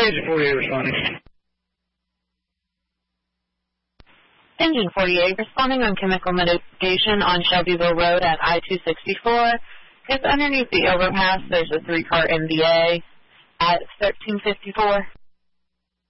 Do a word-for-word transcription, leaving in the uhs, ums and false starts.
Engine forty-eight responding. Engine forty-eight responding on chemical mitigation on Shelbyville Road at I two sixty-four. It's underneath the overpass. There's a three-car M B A at thirteen fifty-four.